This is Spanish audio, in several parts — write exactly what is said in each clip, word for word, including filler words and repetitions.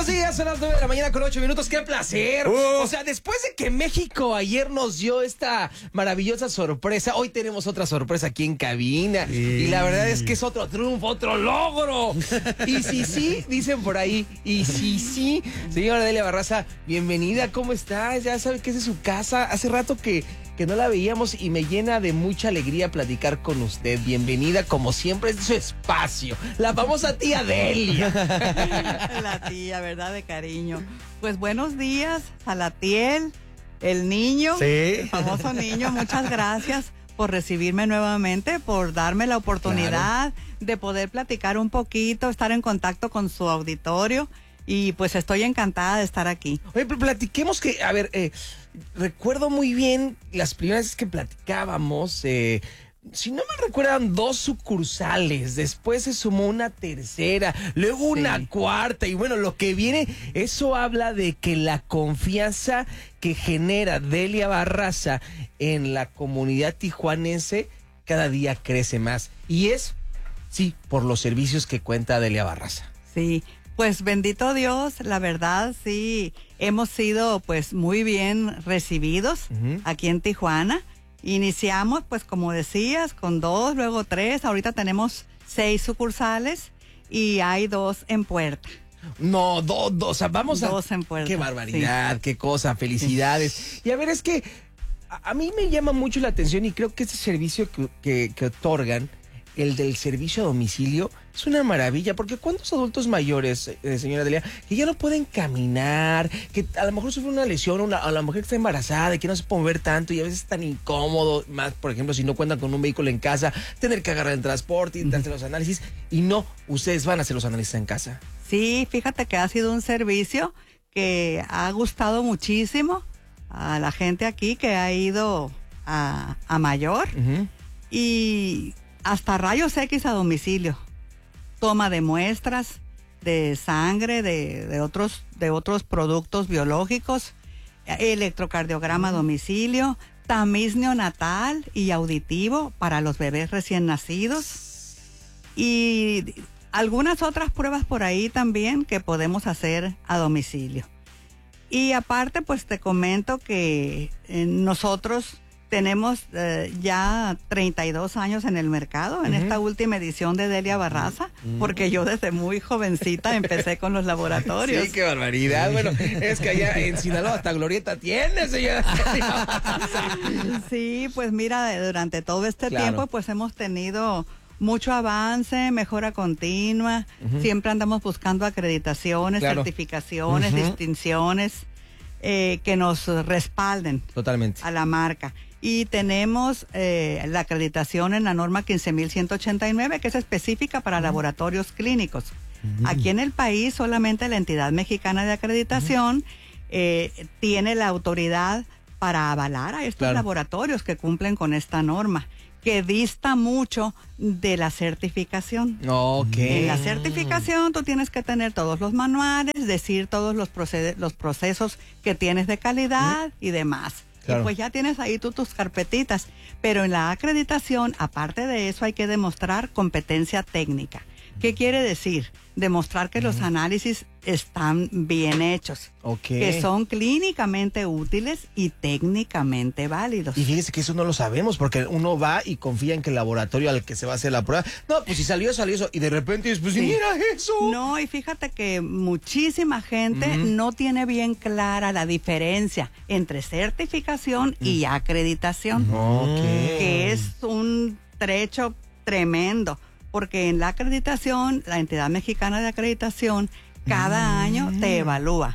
Buenos días, son las nueve de la mañana con ocho minutos, ¡qué placer! Uh. O sea, después de que México ayer nos dio esta maravillosa sorpresa, hoy tenemos otra sorpresa aquí en cabina. Sí. Y la verdad es que es otro triunfo, otro logro. Y sí, sí, dicen por ahí, y sí, sí. Señora Delia Barraza, bienvenida, ¿cómo estás? Ya sabe que es de su casa, hace rato que... que no la veíamos y me llena de mucha alegría platicar con usted. Bienvenida, como siempre, es su espacio. La famosa tía Delia. La tía, ¿verdad? De cariño. Pues buenos días, Salatiel, el niño, Sí. el famoso niño. Muchas gracias por recibirme nuevamente, por darme la oportunidad claro. de poder platicar un poquito, estar en contacto con su auditorio. Y pues estoy encantada de estar aquí. Oye, pero platiquemos que, a ver, eh, recuerdo muy bien las primeras veces que platicábamos, eh, si no me recuerdan, dos sucursales, después se sumó una tercera, luego una sí. cuarta, y bueno, lo que viene, eso habla de que la confianza que genera Delia Barraza en la comunidad tijuanense cada día crece más, y es, sí, por los servicios que cuenta Delia Barraza. Sí. Pues bendito Dios, la verdad sí, hemos sido pues muy bien recibidos uh-huh. aquí en Tijuana. Iniciamos pues como decías con dos, luego tres, ahorita tenemos seis sucursales y hay dos en puerta. No, dos, dos, o sea, vamos a... Dos en puerta. Qué barbaridad, sí. Qué cosa, felicidades. Sí. Y a ver, es que a, a mí me llama mucho la atención y creo que este servicio que, que, que otorgan, el del servicio a domicilio, es una maravilla, porque ¿cuántos adultos mayores, eh, señora Delia, que ya no pueden caminar, que a lo mejor sufren una lesión, una, a la mujer que está embarazada y que no se puede mover tanto y a veces es tan incómodo, más por ejemplo si no cuentan con un vehículo en casa, tener que agarrar el transporte y darse uh-huh. los análisis, y no, ustedes van a hacer los análisis en casa? Sí, fíjate que ha sido un servicio que ha gustado muchísimo a la gente aquí que ha ido a, a Mayor uh-huh. y... hasta rayos X a domicilio, toma de muestras de sangre, de, de otros de otros productos biológicos, electrocardiograma a domicilio, tamiz neonatal y auditivo para los bebés recién nacidos y algunas otras pruebas por ahí también que podemos hacer a domicilio. Y aparte pues te comento que eh, nosotros tenemos eh, ya treinta y dos años en el mercado, en uh-huh. esta última edición de Delia Barraza, uh-huh. porque yo desde muy jovencita empecé con los laboratorios. Sí, qué barbaridad. Bueno, es que allá en Sinaloa hasta Glorieta tiene, señora. Sí, pues mira, durante todo este claro. tiempo pues hemos tenido mucho avance, mejora continua, uh-huh. siempre andamos buscando acreditaciones, claro. certificaciones, uh-huh. distinciones eh, que nos respalden totalmente a la marca. Y tenemos eh, la acreditación en la norma quince mil ciento ochenta y nueve, que es específica para uh-huh. laboratorios clínicos. Uh-huh. Aquí en el país solamente la entidad mexicana de acreditación uh-huh. eh, tiene la autoridad para avalar a estos claro. laboratorios que cumplen con esta norma, que dista mucho de la certificación. Okay. En la certificación tú tienes que tener todos los manuales, decir todos los, proced- los procesos que tienes de calidad uh-huh. y demás. Claro. Y pues ya tienes ahí tú tus carpetitas, pero en la acreditación, aparte de eso, hay que demostrar competencia técnica. ¿Qué quiere decir? Demostrar que uh-huh. los análisis están bien hechos, okay. que son clínicamente útiles y técnicamente válidos. Y fíjese que eso no lo sabemos, porque uno va y confía en que el laboratorio al que se va a hacer la prueba, no, pues si salió, salió eso, y de repente dices, pues sí. mira eso. No, y fíjate que muchísima gente uh-huh. no tiene bien clara la diferencia entre certificación uh-huh. y acreditación, okay. que es un trecho tremendo. Porque en la acreditación, la entidad mexicana de acreditación, cada mm. año te evalúa,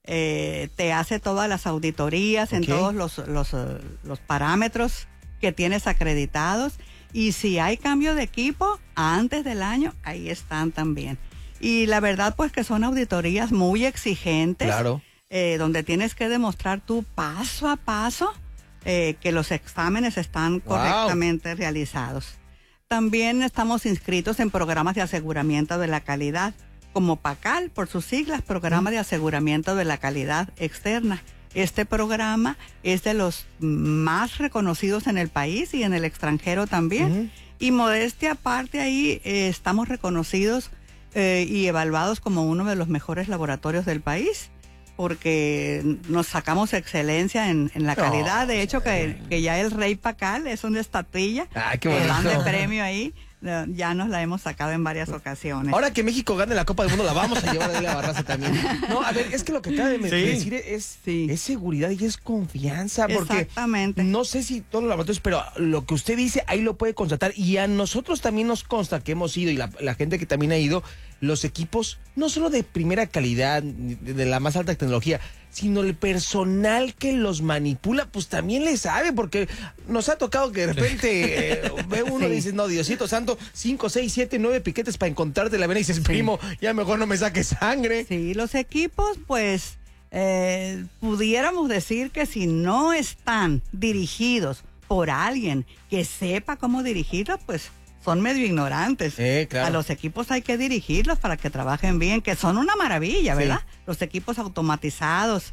eh, te hace todas las auditorías okay. en todos los, los, los parámetros que tienes acreditados. Y si hay cambio de equipo antes del año, ahí están también. Y la verdad, pues que son auditorías muy exigentes, claro. eh, donde tienes que demostrar tú paso a paso eh, que los exámenes están wow. correctamente realizados. También estamos inscritos en programas de aseguramiento de la calidad, como PACAL, por sus siglas, Programa de Aseguramiento de la Calidad Externa. Este programa es de los más reconocidos en el país y en el extranjero también. Uh-huh. Y modestia aparte ahí, eh, estamos reconocidos eh, y evaluados como uno de los mejores laboratorios del país, porque nos sacamos excelencia en, en la calidad. No, de hecho, que, que ya el Rey Pacal es una estatuilla ah, qué que dan de premio ahí. Ya nos la hemos sacado en varias ocasiones. Ahora que México gane la Copa del Mundo, la vamos a llevar a Delia Barraza también. No, a ver, es que lo que acaba de sí. decir es, sí. es seguridad y es confianza. Porque exactamente. No sé si todos los laboratorios, pero lo que usted dice, ahí lo puede constatar. Y a nosotros también nos consta que hemos ido, y la, la gente que también ha ido, los equipos, no solo de primera calidad, de, de la más alta tecnología, sino el personal que los manipula, pues también le sabe, porque nos ha tocado que de repente eh, ve uno sí. y dice, no, Diosito santo, cinco, seis, siete, nueve piquetes para encontrarte la vena y dices, sí. primo, ya mejor no me saques sangre. Sí, los equipos, pues, eh, pudiéramos decir que si no están dirigidos por alguien que sepa cómo dirigirlos, pues son medio ignorantes. Eh, claro. A los equipos hay que dirigirlos para que trabajen bien, que son una maravilla, ¿verdad? Sí. Los equipos automatizados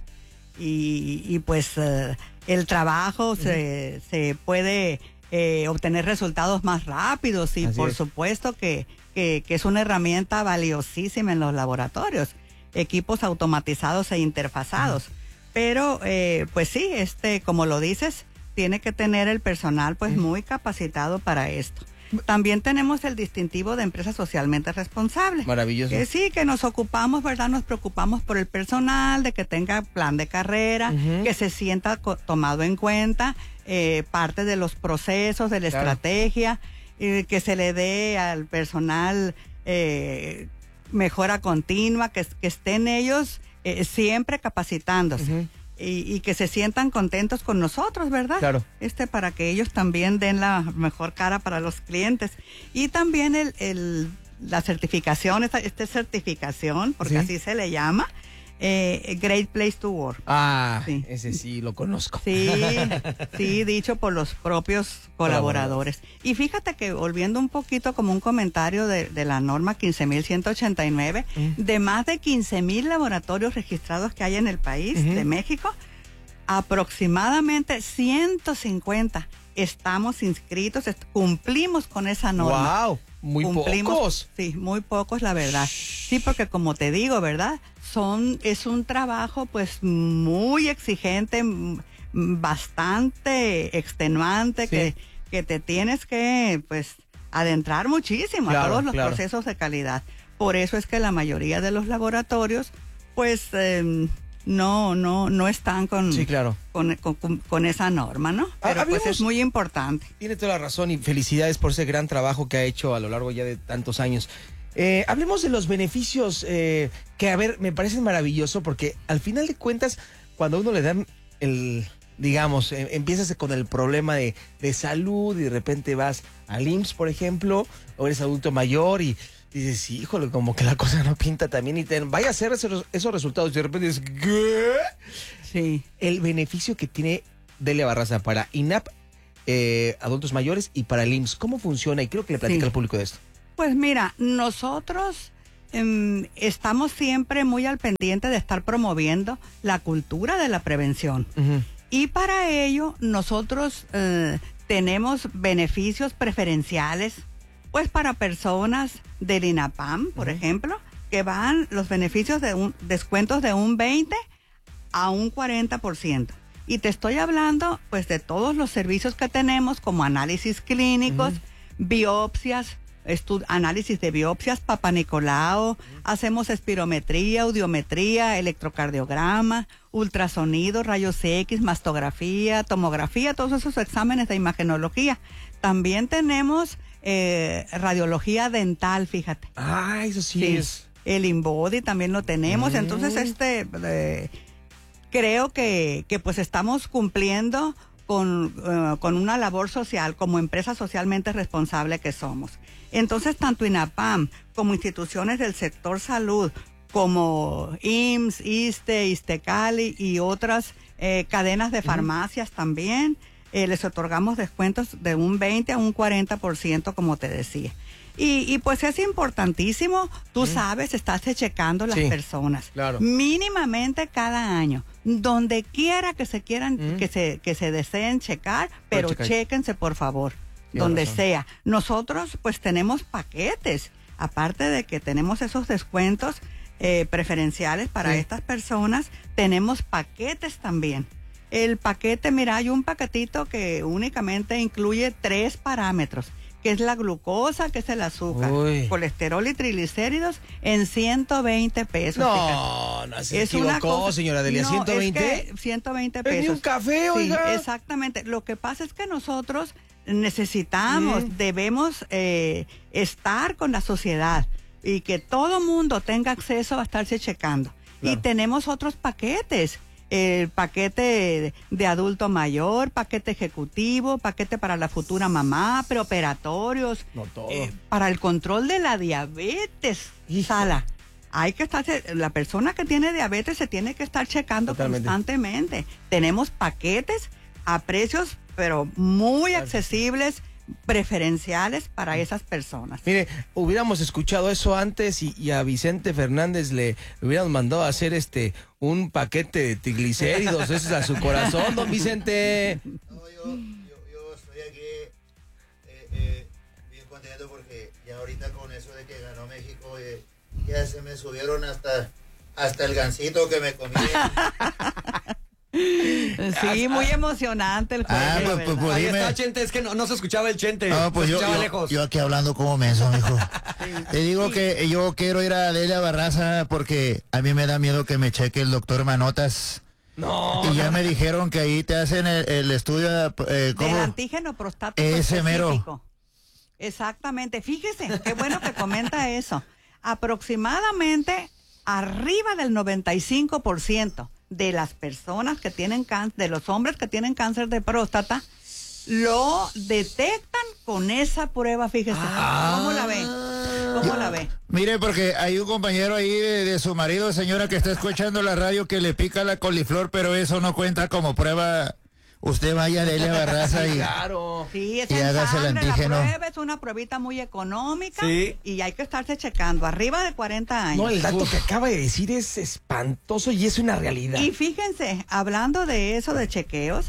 y, y pues uh, el trabajo uh-huh. se, se puede eh, obtener resultados más rápidos y Así por es. supuesto que, que, que es una herramienta valiosísima en los laboratorios, equipos automatizados e interfazados. Uh-huh. Pero eh, pues sí, este, como lo dices, tiene que tener el personal pues uh-huh. muy capacitado para esto. También tenemos el distintivo de empresa socialmente responsable. Maravilloso. Que sí, que nos ocupamos, ¿verdad? Nos preocupamos por el personal, de que tenga plan de carrera, uh-huh. que se sienta co- tomado en cuenta, eh, parte de los procesos, de la claro. estrategia, eh, que se le dé al personal eh, mejora continua, que, que estén ellos eh, siempre capacitándose. Uh-huh. Y, y que se sientan contentos con nosotros, ¿verdad? Claro. Este, para que ellos también den la mejor cara para los clientes. Y también el, el la certificación, esta, esta certificación, porque ¿sí? así se le llama, eh, Great Place to Work. Ah, sí. Ese sí lo conozco. Sí, sí, dicho por los propios colaboradores. Y fíjate que volviendo un poquito como un comentario de, de la norma quince mil ciento ochenta y nueve, uh-huh. de más de quince mil laboratorios registrados que hay en el país uh-huh. de México, aproximadamente ciento cincuenta estamos inscritos, est- cumplimos con esa norma. ¡Wow! Muy cumplimos, pocos. Sí, muy pocos, la verdad. Sí, porque como te digo, ¿verdad? Son, es un trabajo pues muy exigente, bastante extenuante, sí. que, que te tienes que pues adentrar muchísimo claro, a todos los claro. procesos de calidad. Por eso es que la mayoría de los laboratorios pues eh, no, no, no están con, sí, claro. con, con, con esa norma, ¿no? Pero Hablemos, pues es muy importante. Tiene toda la razón y felicidades por ese gran trabajo que ha hecho a lo largo ya de tantos años. Eh, hablemos de los beneficios eh, que, a ver, me parecen maravilloso porque al final de cuentas, cuando a uno le dan el, digamos, eh, empiezas con el problema de, de salud y de repente vas al I M S S, por ejemplo, o eres adulto mayor y dices, híjole, como que la cosa no pinta también y te vaya a hacer esos, esos resultados y de repente dices, ¿qué? Sí. El beneficio que tiene Delia Barraza para I N A P, eh, adultos mayores y para el I M S S, ¿cómo funciona? Y creo que le platica sí. al público de esto. Pues mira, nosotros eh, estamos siempre muy al pendiente de estar promoviendo la cultura de la prevención. Uh-huh. Y para ello nosotros eh, tenemos beneficios preferenciales, pues para personas del INAPAM, por uh-huh. ejemplo, que van los beneficios de un descuentos de un veinte a un cuarenta por ciento. Y te estoy hablando pues de todos los servicios que tenemos como análisis clínicos, uh-huh. biopsias, Estu- análisis de biopsias, Papa Nicolau, uh-huh. hacemos espirometría, audiometría, electrocardiograma, ultrasonido, rayos X, mastografía, tomografía, todos esos exámenes de imagenología. También tenemos eh, radiología dental, fíjate. Ah, eso sí, sí. es. El InBody también lo tenemos, uh-huh. entonces este eh, creo que, que pues estamos cumpliendo con, uh, con una labor social como empresa socialmente responsable que somos. Entonces, tanto INAPAM como instituciones del sector salud, como I M S S, ISSSTE, ISSSTECALI y otras eh, cadenas de farmacias uh-huh. también, eh, les otorgamos descuentos de un veinte a un cuarenta por ciento, como te decía. Y, y pues es importantísimo, tú uh-huh. sabes, estás checando las sí, personas. Claro. Mínimamente cada año, donde quiera que se quieran, uh-huh. que se, que se deseen checar, pero checar. Chéquense por favor. Donde sea. Nosotros pues tenemos paquetes. aparte de que tenemos esos descuentos eh, preferenciales para sí. estas personas, tenemos paquetes también. El paquete, mira, hay un paquetito que únicamente incluye tres parámetros, que es la glucosa, que es el azúcar, Uy. colesterol y triglicéridos, en ciento veinte pesos. No, no se Es una equivocó, cosa- señora Delia, no, ¿ciento veinte? es que ciento veinte Pedí pesos. un café, Sí, oiga. exactamente. Lo que pasa es que nosotros necesitamos, Mm. debemos eh, estar con la sociedad y que todo mundo tenga acceso a estarse checando. Claro. Y tenemos otros paquetes. El paquete de adulto mayor, paquete ejecutivo, paquete para la futura mamá, preoperatorios, No todo. eh, para el control de la diabetes. Hijo. Sala, hay que estarse, la persona que tiene diabetes se tiene que estar checando Totalmente. constantemente. Tenemos paquetes a precios, pero muy Claro. accesibles, preferenciales para esas personas. Mire, hubiéramos escuchado eso antes y, y a Vicente Fernández le hubiéramos mandado a hacer este un paquete de triglicéridos, eso es a su corazón, don Vicente. No, yo, yo, yo estoy aquí eh, eh, bien contento porque ya ahorita con eso de que ganó México, eh, ya se me subieron hasta, hasta el gansito que me comí. Sí, muy emocionante el juego. Ah, pues, pues, pues, Ahí dime. está, Chente, es que no, no se escuchaba el Chente. No, pues se yo, escuchaba yo, lejos. yo aquí hablando como menso, mijo. Te digo que yo quiero ir a Delia Barraza porque a mí me da miedo que me cheque el doctor Manotas. No. Y ya me dijeron que ahí te hacen el, el estudio, eh, ¿cómo? Del antígeno prostático Ese mero. específico. Exactamente. Fíjese, qué bueno que comenta eso. Aproximadamente arriba del noventa y cinco por ciento de las personas que tienen cáncer, de los hombres que tienen cáncer de próstata, lo detectan con esa prueba, fíjese. ¿Cómo la ve? ¿Cómo la ve? Mire, porque hay un compañero ahí de, de su marido, señora, que está escuchando la radio que le pica la coliflor, pero eso no cuenta como prueba. Usted vaya a Delia Barraza y... Claro. Sí, es Y en hágase el sangre, antígeno. la prueba es una pruebita muy económica Sí. y hay que estarse checando arriba de cuarenta años. No, el dato que acaba de decir es espantoso y es una realidad. Y fíjense, hablando de eso, de chequeos,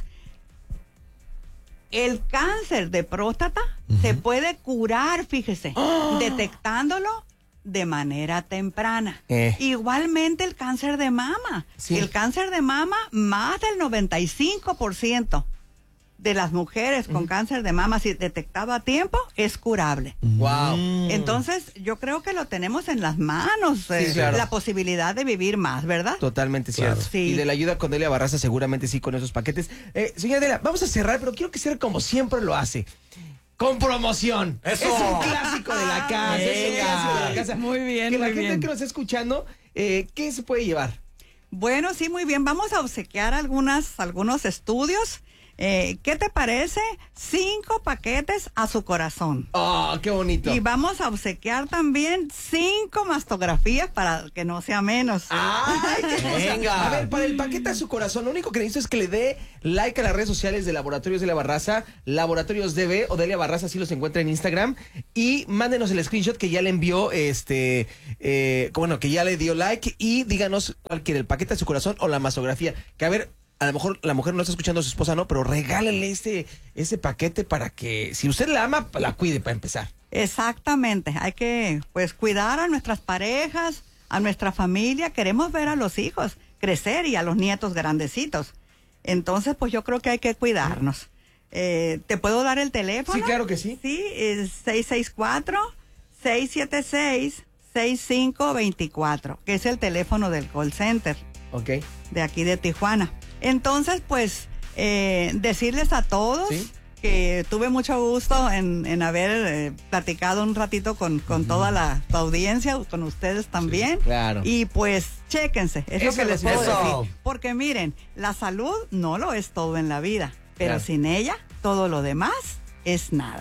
el cáncer de próstata se puede curar, fíjese, detectándolo de manera temprana. Eh. Igualmente el cáncer de mama. Sí. El cáncer de mama, más del noventa y cinco por ciento de las mujeres con cáncer de mama, si detectado a tiempo, es curable. Wow. Entonces, yo creo que lo tenemos en las manos, eh, claro. la posibilidad de vivir más, ¿verdad? Totalmente cierto. Sí. Y de la ayuda con Delia Barraza seguramente sí con esos paquetes. Eh, señora Delia, vamos a cerrar, pero quiero que cierre como siempre lo hace. Con promoción. ¡Eso! Es un clásico de la casa. Es un Venga. clásico de la casa. Muy bien, Que la muy gente bien. que nos está escuchando, eh, ¿qué se puede llevar? Bueno, sí, muy bien. Vamos a obsequiar algunas, algunos estudios. Eh, ¿Qué te parece? Cinco paquetes a su corazón. Oh, qué bonito. Y vamos a obsequiar también cinco mastografías para que no sea menos. ¡Ay, qué cosa! Venga. A ver, para el paquete a su corazón, lo único que necesito es que le dé like a las redes sociales de Laboratorios Delia Barraza, Laboratorios D B o Delia Barraza, así los encuentra en Instagram, y mándenos el screenshot que ya le envió, este, eh, bueno, que ya le dio like, y díganos cuál quiere, el paquete a su corazón o la mastografía. Que a ver, a lo mejor la mujer no está escuchando a su esposa, no, pero regálenle ese, ese paquete para que, si usted la ama, la cuide para empezar. Exactamente. Hay que, pues, cuidar a nuestras parejas, a nuestra familia. Queremos ver a los hijos crecer y a los nietos grandecitos. Entonces, pues, yo creo que hay que cuidarnos. Eh, ¿Te puedo dar el teléfono? Sí, claro que sí. Sí, es seis seis cuatro, seis siete seis, seis cinco dos cuatro, que es el teléfono del call center Ok. de aquí de Tijuana. Entonces, pues, eh, decirles a todos Sí. que tuve mucho gusto en, en haber eh, platicado un ratito con, con toda la, la audiencia, con ustedes también. claro. Y pues, chéquense, es lo Eso que es les lo puedo eso. decir. Porque miren, la salud no lo es todo en la vida, pero Claro. sin ella, todo lo demás es nada.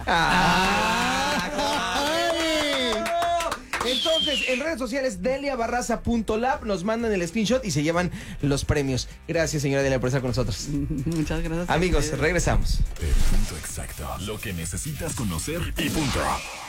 Ah, entonces, en redes sociales, delia barraza punto lab, nos mandan el screenshot y se llevan los premios. Gracias, señora Delia, por estar con nosotros. Muchas gracias. a Amigos, ustedes. regresamos. El punto exacto. Lo que necesitas conocer y punto.